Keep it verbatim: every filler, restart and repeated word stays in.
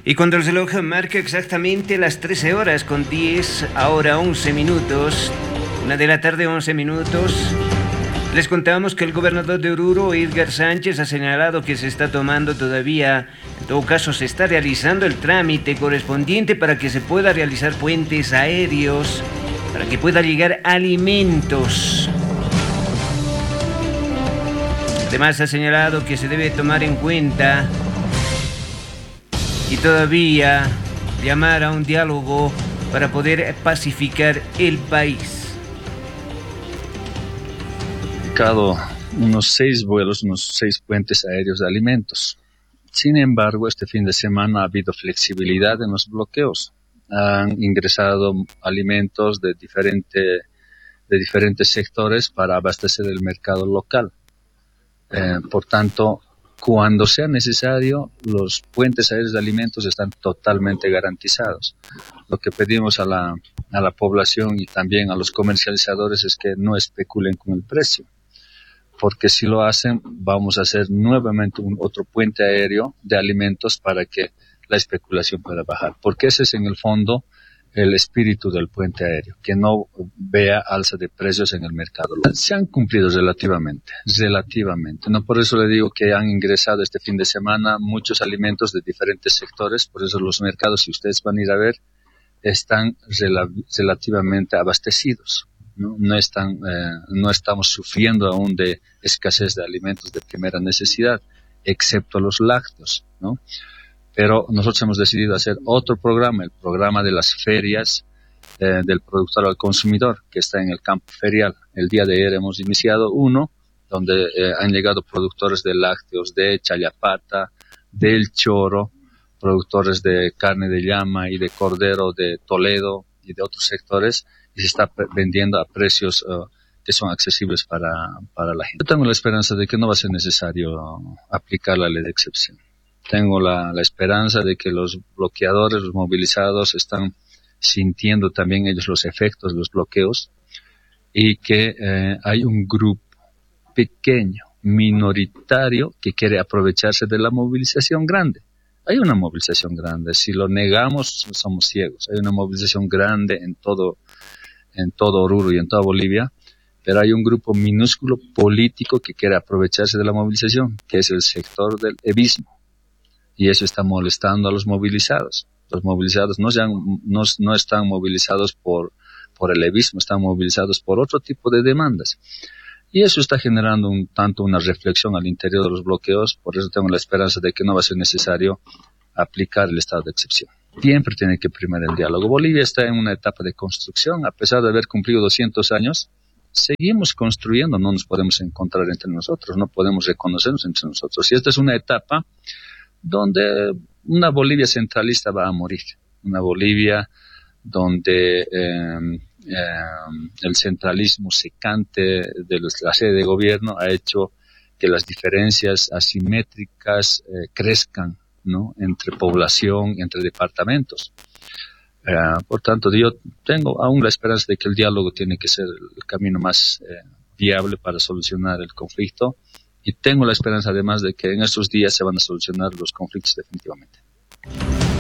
Y cuando el reloj marca exactamente las trece horas con diez, ahora once minutos, una de la tarde, once minutos, les contamos que el gobernador de Oruro, Edgar Sánchez, ha señalado que se está tomando todavía, en todo caso se está realizando el trámite correspondiente para que se pueda realizar puentes aéreos, para que pueda llegar alimentos. Además ha señalado que se debe tomar en cuenta y todavía llamar a un diálogo para poder pacificar el país. Unos seis vuelos, unos seis puentes aéreos de alimentos. Sin embargo, este fin de semana ha habido flexibilidad en los bloqueos. Han ingresado alimentos de, diferente, de diferentes sectores para abastecer el mercado local. Eh, por tanto, cuando sea necesario, los puentes aéreos de alimentos están totalmente garantizados. Lo que pedimos a la, a la población y también a los comercializadores es que no especulen con el precio, porque si lo hacen, vamos a hacer nuevamente un otro puente aéreo de alimentos para que la especulación pueda bajar, porque ese es en el fondo el espíritu del puente aéreo, que no vea alza de precios en el mercado. Se han cumplido relativamente, relativamente. No, por eso le digo que han ingresado este fin de semana muchos alimentos de diferentes sectores, por eso los mercados, si ustedes van a ir a ver, están rel- relativamente abastecidos. No, no, están, eh, no estamos sufriendo aún de escasez de alimentos de primera necesidad, excepto los lácteos, ¿no? Pero nosotros hemos decidido hacer otro programa, el programa de las ferias eh, del productor al consumidor, que está en el campo ferial. El día de ayer hemos iniciado uno, donde eh, han llegado productores de lácteos de Chayapata, del Choro, productores de carne de llama y de cordero de Toledo y de otros sectores, y se está vendiendo a precios uh, que son accesibles para, para la gente. Yo tengo la esperanza de que no va a ser necesario aplicar la ley de excepción. Tengo la, la esperanza de que los bloqueadores, los movilizados, están sintiendo también ellos los efectos de los bloqueos y que eh, hay un grupo pequeño, minoritario, que quiere aprovecharse de la movilización grande. Hay una movilización grande, si lo negamos somos ciegos. Hay una movilización grande en todo, en todo Oruro y en toda Bolivia, pero hay un grupo minúsculo político que quiere aprovecharse de la movilización, que es el sector del evismo. Y eso está molestando a los movilizados. Los movilizados no, sean, no, no están movilizados por, por el evismo, están movilizados por otro tipo de demandas. Y eso está generando un tanto una reflexión al interior de los bloqueos, por eso tengo la esperanza de que no va a ser necesario aplicar el estado de excepción. Siempre tiene que primar el diálogo. Bolivia está en una etapa de construcción, a pesar de haber cumplido doscientos años, seguimos construyendo, no nos podemos encontrar entre nosotros, no podemos reconocernos entre nosotros. Y esta es una etapa donde una Bolivia centralista va a morir, una Bolivia donde eh, eh, el centralismo secante de la sede de gobierno ha hecho que las diferencias asimétricas eh, crezcan, ¿no?, entre población y entre departamentos. Eh, por tanto, yo tengo aún la esperanza de que el diálogo tiene que ser el camino más eh, viable para solucionar el conflicto. Y tengo la esperanza además de que en estos días se van a solucionar los conflictos definitivamente.